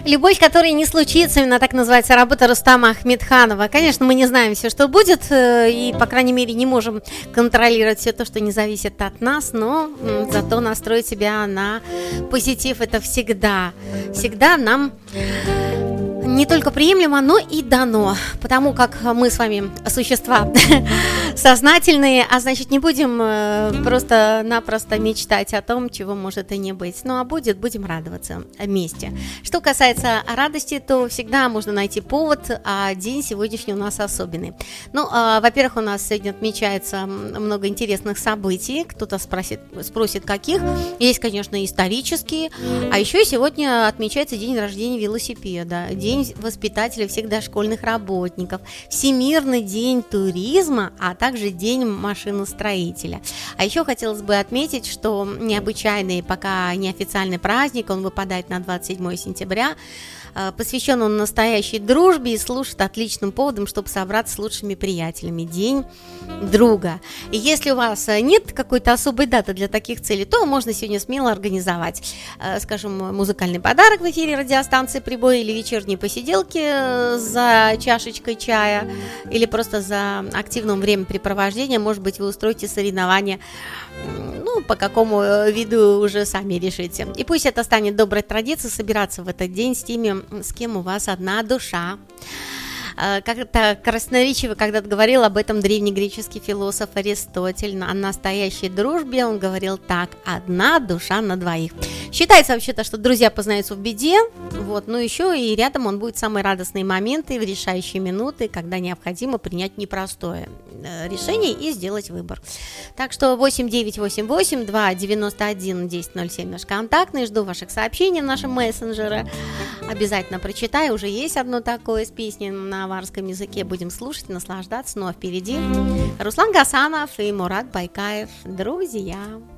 Любовь, которая не случится, именно так называется работа Рустама Ахмедханова. Конечно, мы не знаем все, что будет, и, по крайней мере, не можем контролировать все то, что не зависит от нас, но зато настроить себя на позитив — это всегда нам не только приемлемо, но и дано, потому как мы с вами существа сознательные, а значит, не будем просто-напросто мечтать о том, чего может и не быть. Ну а будет, будем радоваться вместе. Что касается радости, то всегда можно найти повод, а день сегодняшний у нас особенный. Ну, во-первых, у нас сегодня отмечается много интересных событий. Кто-то спросит, каких. Есть, конечно, исторические. А еще сегодня отмечается день рождения велосипеда, день воспитателя всех дошкольных работников, Всемирный день туризма, а также день машиностроителя. А еще хотелось бы отметить, что необычайный, пока неофициальный праздник, он выпадает на 27 сентября, посвящен он настоящей дружбе и служит отличным поводом, чтобы собраться с лучшими приятелями. День друга. И если у вас нет какой-то особой даты для таких целей, то можно сегодня смело организовать, скажем, музыкальный подарок в эфире радиостанции «Прибой» или вечерние посиделки за чашечкой чая, или просто за активным времяпрепровождением. Может быть, вы устроите соревнования, по какому виду уже сами решите. И пусть это станет доброй традицией собираться в этот день с теми, с кем у вас одна душа. Как-то красноречиво когда-то говорил об этом древнегреческий философ Аристотель. О настоящей дружбе он говорил так: одна душа на двоих. Считается вообще-то, что друзья познаются в беде, но еще и рядом он будет в самые радостные моменты, в решающие минуты, когда необходимо принять непростое решение и сделать выбор. Так что 8988-291-1007 наш контактный. Жду ваших сообщений в нашем мессенджере. Обязательно прочитаю. Уже есть одно такое с песней на аварском языке. Будем слушать, наслаждаться. Ну а впереди Руслан Гасанов и Мурат Байкаев. Друзья.